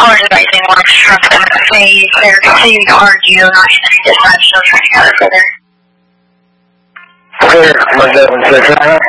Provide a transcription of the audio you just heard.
Callers advising one from they they're continuing to argue, not answering dispatch, still trying to gather further. Clear, 176.